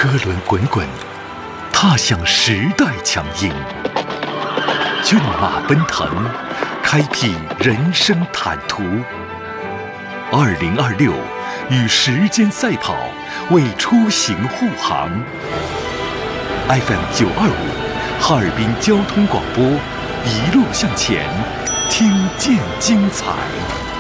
车轮滚滚，踏向时代强音。骏马奔腾，开辟人生坦途。2026，与时间赛跑，为出行护航。FM 925，哈尔滨交通广播，一路向前，听见精彩。